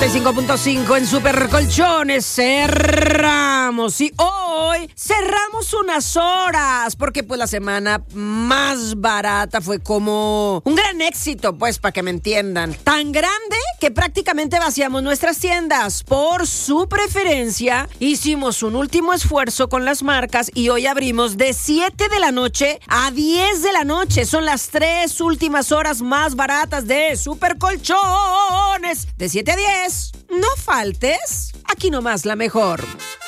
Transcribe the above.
95.5 en Super Colchones. Cerramos. Y hoy cerramos unas horas porque pues la semana más barata fue como un gran éxito, pues para que me entiendan. Tan grande que prácticamente vaciamos nuestras tiendas. Por su preferencia hicimos un último esfuerzo con las marcas y hoy abrimos de 7 de la noche a 10 de la noche. Son las 3 últimas horas más baratas de Super Colchones. De 7 a 10. No faltes. Aquí nomás la mejor.